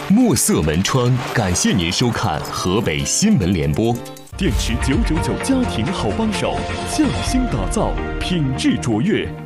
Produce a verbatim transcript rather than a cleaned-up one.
墨色门窗感谢您收看河北新闻联播。 电池九九九家庭好帮手，匠心打造，品质卓越。